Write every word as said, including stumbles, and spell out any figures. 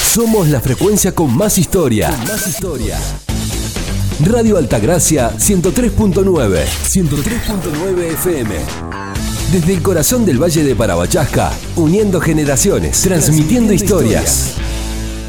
Somos la frecuencia con más historia. Con más historia. Radio Altagracia ciento tres punto nueve. ciento tres punto nueve F M. Desde el corazón del Valle de Parabachasca, uniendo generaciones, transmitiendo, transmitiendo historias. historias.